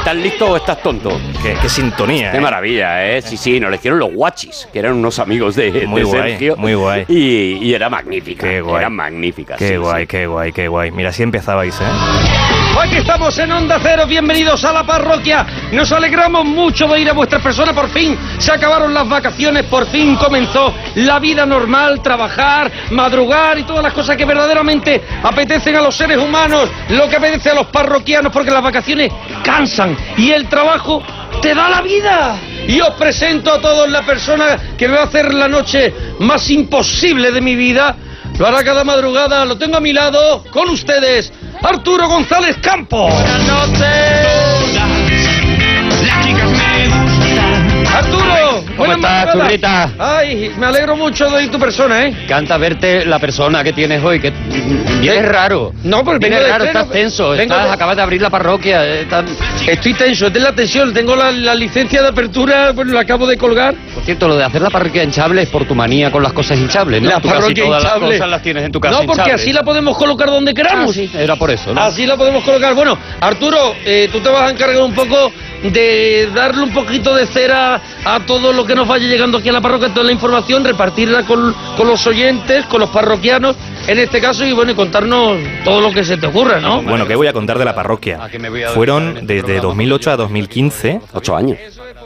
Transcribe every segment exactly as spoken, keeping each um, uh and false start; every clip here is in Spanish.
¿estás listo o estás tonto? Qué, qué sintonía. Qué ¿eh? maravilla, ¿eh? Sí, sí, nos le hicieron los guachis, que eran unos amigos de, muy de guay, Sergio. Muy guay. Y, y era magnífica. Qué guay. Eran magníficas. Qué sí, guay, sí. qué guay, qué guay. Mira, así empezabais, ¿eh? Aquí estamos en Onda Cero, bienvenidos a la parroquia. Nos alegramos mucho de ir a vuestras personas, por fin se acabaron las vacaciones, por fin comenzó la vida normal, trabajar, madrugar y todas las cosas que verdaderamente apetecen a los seres humanos, lo que apetece a los parroquianos, porque las vacaciones cansan y el trabajo te da la vida. Y os presento a todos la persona que me va a hacer la noche más imposible de mi vida. Lo hará cada madrugada, lo tengo a mi lado, con ustedes, Arturo González Campos. Buenas noches. Las chicas me gustan. Arturo, ¿Cómo estás, churrita? Ay, me alegro mucho de oír tu persona, ¿eh? Canta verte la persona que tienes hoy, que vienes raro. No, pues vienes vengo de raro, estreno, estás tenso, vengo estás, de- acabas de abrir la parroquia. eh, estás- Estoy tenso, ten la tensión, tengo la, la licencia de apertura, bueno, la acabo de colgar. Por cierto, lo de hacer la parroquia hinchable es por tu manía con las cosas hinchables, ¿no? La Tú casi parroquia todas hinchable. las cosas las tienes en tu casa No, porque hinchables. así la podemos colocar donde Ah, queramos. sí, era por eso, ¿no? Así la podemos colocar. Bueno, Arturo, eh, tú te vas a encargar un poco de darle un poquito de cera a todo lo que nos vaya llegando aquí a la parroquia, toda la información, repartirla con, con los oyentes, con los parroquianos, en este caso, y bueno, y contarnos todo lo que se te ocurra, ¿no? Bueno, ¿qué voy a contar de la parroquia? ¿A qué me voy a Fueron dedicar en este desde programa? dos mil ocho a dos mil quince. Ocho años.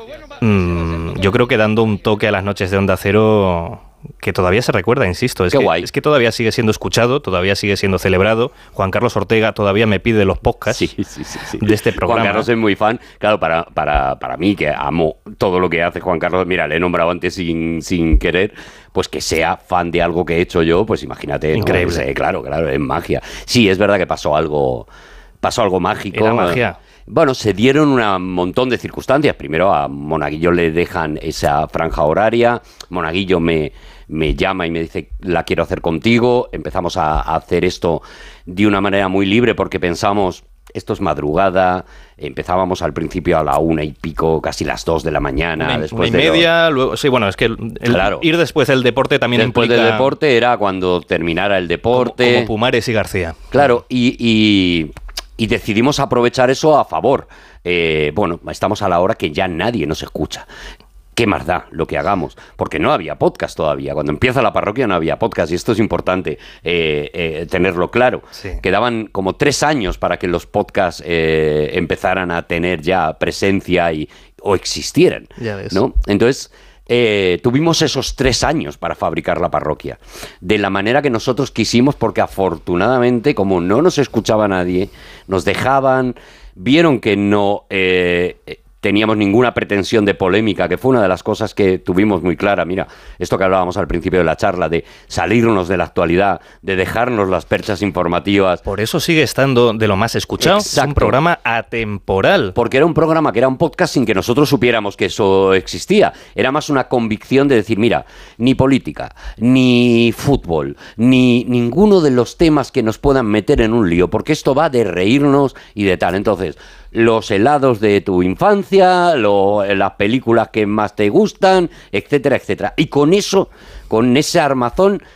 Mm, yo creo que dando un toque a las noches de Onda Cero que todavía se recuerda, insisto. Es Qué que, guay. es que todavía sigue siendo escuchado, todavía sigue siendo celebrado. Juan Carlos Ortega todavía me pide los podcasts Sí, sí, sí, sí. de este programa. Juan Carlos es muy fan. Claro, para, para, para mí, que amo todo lo que hace Juan Carlos, mira, le he nombrado antes sin, sin querer, pues que sea fan de algo que he hecho yo, pues imagínate. ¿no? Increíble. Pues, eh, claro, claro, es magia. Sí, es verdad que pasó algo, pasó algo mágico. Era magia. Bueno, se dieron un montón de circunstancias. Primero a Monaguillo le dejan esa franja horaria. Monaguillo me, me llama y me dice, la quiero hacer contigo. Empezamos a, a hacer esto de una manera muy libre porque pensamos, esto es madrugada. Empezábamos al principio a la una y pico, casi las dos de la mañana. Una, y- después una y de lo- media, luego, sí, bueno, es que el, el Claro. ir después del deporte también Después implica... del deporte era cuando terminara el como, deporte. como Pumares y García. Claro, y, y, y decidimos aprovechar eso a favor. Eh, bueno, estamos a la hora que ya nadie nos escucha. ¿Qué más da lo que hagamos? Porque no había podcast todavía. Cuando empieza la parroquia no había podcast y esto es importante eh, eh, tenerlo claro. Sí. Quedaban como tres años para que los podcasts eh, empezaran a tener ya presencia y, o existieran. Ya ves. ¿No? Entonces... Eh, tuvimos esos tres años para fabricar la parroquia de la manera que nosotros quisimos, porque afortunadamente, como no nos escuchaba nadie, nos dejaban, vieron que no eh, teníamos ninguna pretensión de polémica, que fue una de las cosas que tuvimos muy clara. Mira, esto que hablábamos al principio de la charla, de salirnos de la actualidad, de dejarnos las perchas informativas. Por eso sigue estando de lo más escuchado. Es un Exacto. programa atemporal. Porque era un programa que era un podcast sin que nosotros supiéramos que eso existía. Era más una convicción de decir, mira, ni política, ni fútbol, ni ninguno de los temas que nos puedan meter en un lío, porque esto va de reírnos y de tal. Entonces, los helados de tu infancia, lo, las películas que más te gustan, etcétera, etcétera. Y con eso, con ese armazón,